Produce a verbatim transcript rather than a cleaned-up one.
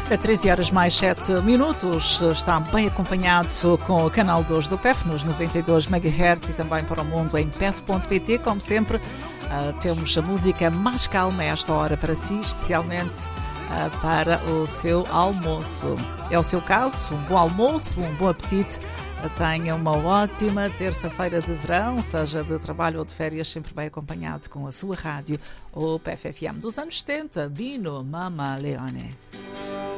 A treze horas mais sete minutos, está bem acompanhado com o canal dois do P E F nos noventa e dois megahertz e também para o mundo em P E F ponto P T. Como sempre, uh, temos a música mais calma a esta hora para si, especialmente uh, para o seu almoço. É o seu caso, um bom almoço, um bom apetite. Tenha uma ótima terça-feira de verão, seja de trabalho ou de férias, sempre bem acompanhado com a sua rádio, o P F F M dos anos setenta, Bino Mama Leone.